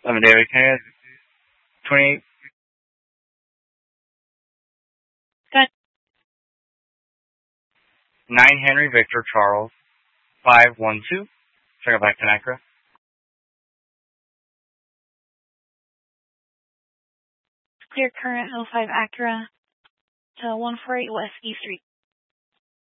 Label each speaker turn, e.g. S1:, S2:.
S1: David, can I have 28?
S2: Good.
S1: 9 Henry Victor Charles 512. Check back to Acura.
S2: Clear current 05 Acura to 148 West E Street.